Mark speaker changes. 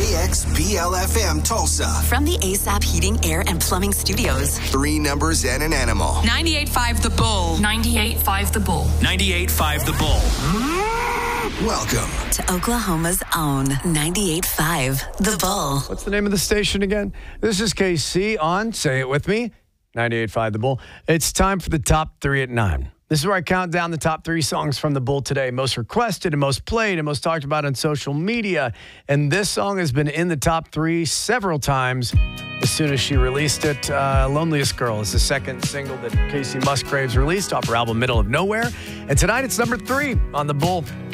Speaker 1: KXBL-FM Tulsa.
Speaker 2: From the ASAP Heating, Air, and Plumbing Studios.
Speaker 1: 3 numbers and an animal.
Speaker 3: 98.5 The Bull.
Speaker 4: 98.5 The Bull.
Speaker 5: 98.5 The Bull.
Speaker 1: Welcome
Speaker 2: To Oklahoma's own 98.5 The Bull.
Speaker 6: What's the name of the station again? This is KC on, say it with me, 98.5 The Bull. It's time for the top 3 at 9. This is where I count down the top 3 songs from The Bull today. Most requested and most played and most talked about on social media. And this song has been in the top 3 several times as soon as she released it. Loneliest Girl is the second single that Casey Musgraves released off her album Middle of Nowhere. And tonight it's number 3 on The Bull.